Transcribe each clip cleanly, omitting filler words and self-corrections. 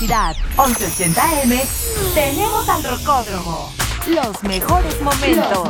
velocidad. 1180M. Tenemos al Rocódromo. Los mejores momentos.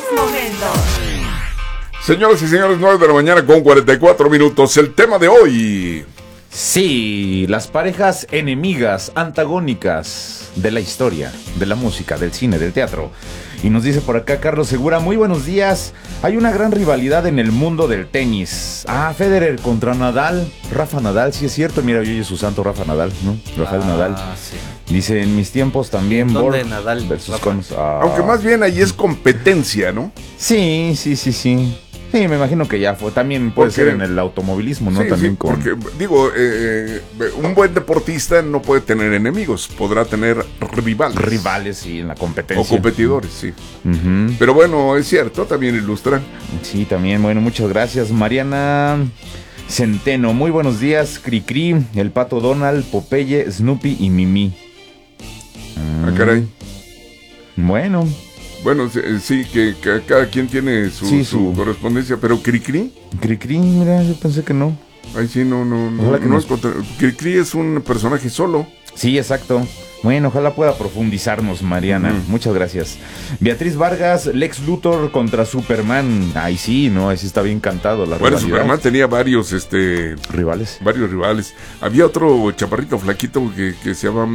Señoras y señores, 9 de la mañana con 44 minutos. El tema de hoy. Sí, las parejas enemigas, antagónicas de la historia, de la música, del cine, del teatro. Y nos dice por acá Carlos Segura, muy buenos días. Hay una gran rivalidad en el mundo del tenis. Federer contra Nadal. Rafa Nadal, sí es cierto. Mira, oye su santo Rafa Nadal, ¿no? Rafael Nadal. Sí. Dice, en mis tiempos también ¿Dónde Nadal versus Rafa? Cons. Aunque más bien ahí es competencia, ¿no? Sí. Sí, me imagino que ya fue. También puede ser en el automovilismo, ¿no? Sí, También sí, porque, digo, un buen deportista no puede tener enemigos, podrá tener rivales. Rivales, sí, en la competencia. O competidores, sí. Uh-huh. Pero bueno, es cierto, también ilustra. Sí, también, bueno, muchas gracias. Mariana Centeno, muy buenos días. Cricri, el Pato Donald, Popeye, Snoopy y Mimi. Caray. Bueno, sí, que cada quien tiene su correspondencia, pero Cricri. Cricri, mira, yo pensé que no. Ay, sí, no es Cricri es un personaje solo. Sí, exacto. Bueno, ojalá pueda profundizarnos, Mariana. Muchas gracias. Beatriz Vargas, Lex Luthor contra Superman. Ay, sí, no, ahí sí está bien cantado la rivalidad. Superman tenía varios rivales. Varios rivales. Había otro chaparrito flaquito que se llama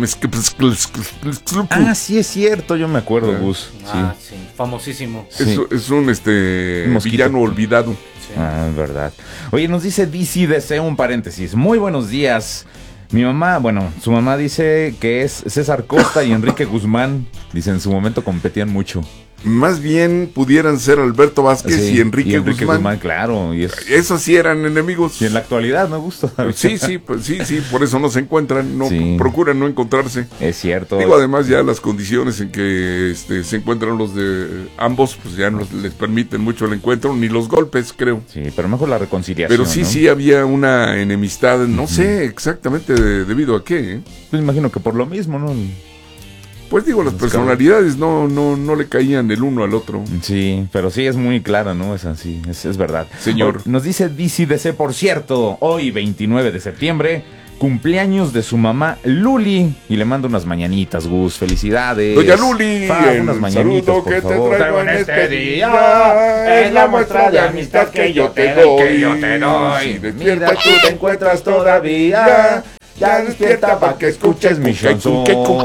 sí es cierto, yo me acuerdo, Gus. Sí, famosísimo. Sí. Es un villano olvidado. Sí. Es verdad. Oye, nos dice DC un paréntesis. Muy buenos días. Mi mamá, su mamá dice que es César Costa y Enrique Guzmán. Dice, en su momento competían mucho. Más bien pudieran ser Alberto Vázquez y Enrique Guzmán. Claro. Esos sí eran enemigos. Y en la actualidad, ¿no, Gusto? Sí, por eso no se encuentran, procuran no encontrarse. Es cierto. Digo, además ya las condiciones en que se encuentran los de ambos, pues ya no les permiten mucho el encuentro, ni los golpes, creo. Sí, pero mejor la reconciliación. Pero sí había una enemistad, no sé exactamente debido a qué. Pues imagino que por lo mismo, ¿no? Pues digo, las personalidades no le caían el uno al otro. Sí, pero sí es muy clara, ¿no? Es así, es verdad. Señor. Nos dice DCDC, por cierto, hoy 29 de septiembre, cumpleaños de su mamá Luli. Y le mando unas mañanitas, Gus. Felicidades. Doña Luli, unas mañanitas, saludo por que favor. te traigo en este día. Es la muestra de amistad que yo te doy. Si despierta tú te encuentras todavía. Ya despierta para que escuches mi chanson.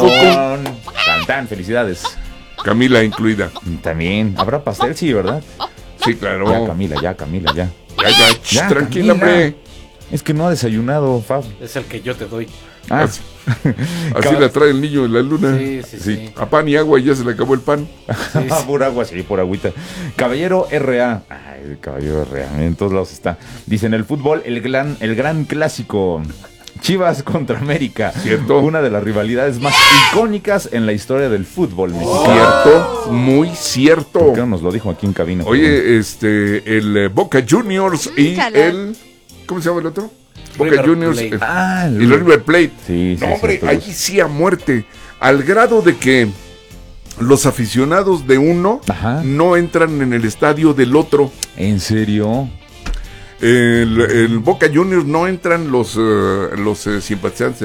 Tan, felicidades. Camila incluida. También. ¿Habrá pastel? Sí, ¿verdad? Sí, claro. Ya, Camila. Ya, tranquila, hombre. Es que no ha desayunado, Fab. Es el que yo te doy. Así la trae el niño en la luna. Sí. A pan y agua y ya se le acabó el pan. Pura agua, sí, por agüita. Caballero R.A. Ay, el Caballero R.A. En todos lados está. Dice, en el fútbol, el gran clásico. Chivas contra América. Cierto. Una de las rivalidades más icónicas en la historia del fútbol mexicano. Cierto, muy cierto. ¿Por qué no nos lo dijo aquí en cabina? Oye, el Boca Juniors y el... ¿Cómo se llama el otro? Boca Juniors y el River Plate. Sí, no, hombre, cierto, allí sí a muerte. Al grado de que los aficionados de uno no entran en el estadio del otro. ¿En serio? El Boca Juniors no entran los simpatizantes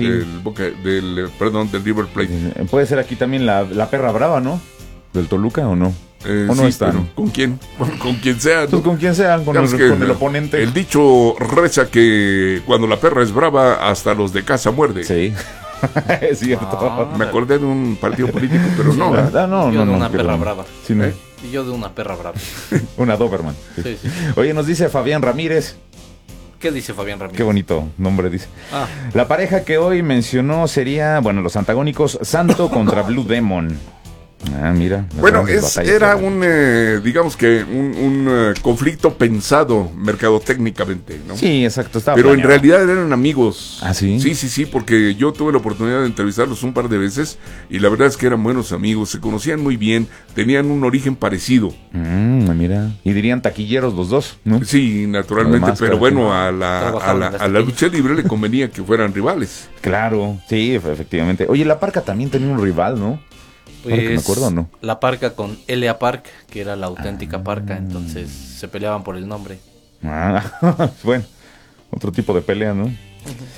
del River Plate. Puede ser aquí también la perra brava, ¿no? ¿Del Toluca o no? ¿O no están? ¿Con quién? Con quien sea, ¿no? Pues con quien sea, con el oponente. El dicho reza que cuando la perra es brava, hasta los de casa muerde. Sí. Es cierto. Me acordé de un partido político, pero no. Yo de una perra brava. Sí, no. Y yo de una perra brava. Una Doberman. Sí. Oye, nos dice Fabián Ramírez. ¿Qué dice Fabián Ramírez? Qué bonito nombre dice. La pareja que hoy mencionó sería, los antagónicos, Santo contra Blue Demon. Mira. Bueno, era digamos que un conflicto pensado mercadotécnicamente, ¿no? Sí, exacto. Pero en realidad eran amigos. ¿Ah, sí? Sí, porque yo tuve la oportunidad de entrevistarlos un par de veces y la verdad es que eran buenos amigos, se conocían muy bien, tenían un origen parecido. Mira. Y dirían taquilleros los dos, ¿no? Sí, naturalmente, pero bueno, a la lucha libre le convenía que fueran rivales. Claro, sí, efectivamente. Oye, la Parca también tenía un rival, ¿no? Pues me acuerdo, ¿no? La Parca con Elia Park, que era la auténtica Parca, entonces se peleaban por el nombre. Bueno, otro tipo de pelea, ¿no?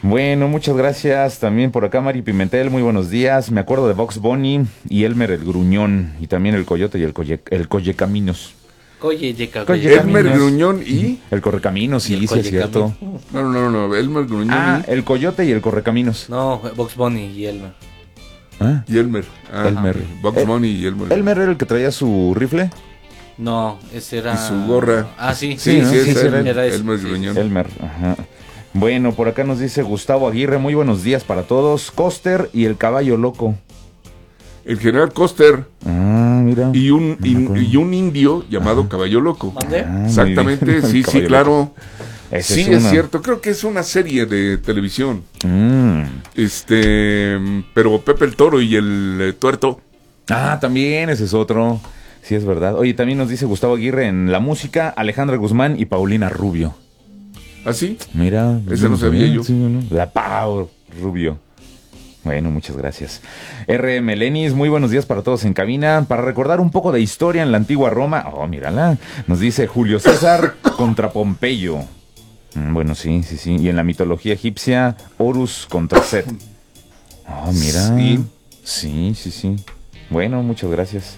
Bueno, muchas gracias. También por acá Mari Pimentel, muy buenos días. Me acuerdo de Box Bunny y Elmer el Gruñón. Y también el Coyote y el Collecaminos. Elmer Gruñón y... El Correcaminos, sí, sí es cierto. No, Elmer Gruñón el Coyote y el Correcaminos. No, Box Bunny y Elmer. ¿Ah? y Elmer. Elmer. Box Bunny y Elmer. ¿Elmer era el que traía su rifle? No, ese era... Y su gorra. Ah, sí. Sí, ¿no? Sí, era ese. Elmer Gruñón. Elmer, ajá. Bueno, por acá nos dice Gustavo Aguirre, muy buenos días para todos. Coster y el Caballo Loco. El general Coster Ah, mira. y un indio llamado Caballo Loco. ¿Mande? Exactamente, sí, Caballo claro. Loco. Esa Sí, es es una. cierto. Creo que es una serie de televisión. Mm. Pero Pepe el Toro y el Tuerto. Ah, también, ese es otro. Sí, es verdad. Oye, también nos dice Gustavo Aguirre en la música, Alejandra Guzmán y Paulina Rubio. ¿Ah, sí? Mira. Ese no sabía yo. Sí, no. La Pau Rubio. Bueno, muchas gracias. RM Lenis, muy buenos días para todos en cabina. Para recordar un poco de historia en la antigua Roma. Oh, mírala. Nos dice Julio César contra Pompeyo. Bueno, sí. Y en la mitología egipcia, Horus contra Set. Oh, mira. Sí. Bueno, muchas gracias.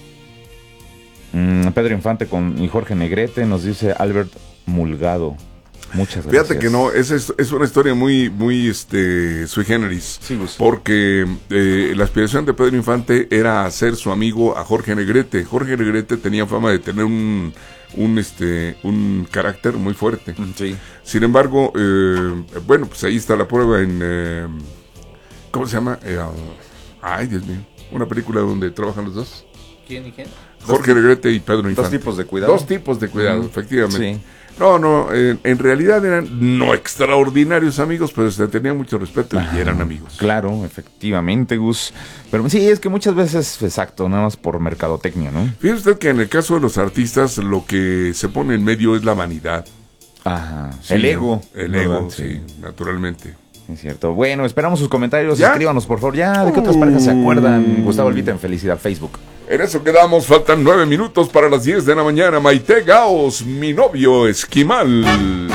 Pedro Infante y Jorge Negrete, nos dice Albert Mulgado. Muchas gracias. Fíjate que no, es una historia muy sui generis. Sí, pues. Porque la aspiración de Pedro Infante era hacer su amigo a Jorge Negrete. Jorge Negrete tenía fama de tener un carácter muy fuerte. Sí. Sin embargo, bueno, pues ahí está la prueba en... ¿cómo se llama? Ay, Dios mío. Una película donde trabajan los dos. ¿Quién y quién? Jorge Negrete y Pedro Infante. Dos tipos de cuidado. Dos tipos de cuidado, efectivamente. Sí. No, en realidad eran no extraordinarios amigos, pero se tenían mucho respeto y eran amigos. Claro, efectivamente, Gus. Pero sí, es que muchas veces, exacto, nada más por mercadotecnia, ¿no? Fíjese usted que en el caso de los artistas, lo que se pone en medio es la vanidad. Ajá. Sí, El ego. El ¿verdad? ego, sí, naturalmente. Es cierto. Bueno, esperamos sus comentarios. ¿Ya? Escríbanos, por favor. Ya, ¿de qué otras parejas se acuerdan? Gustavo Elvita en Felicidad, Facebook. En eso quedamos, faltan 9 minutos para las 10 de la mañana. Maite Gaos, mi novio esquimal.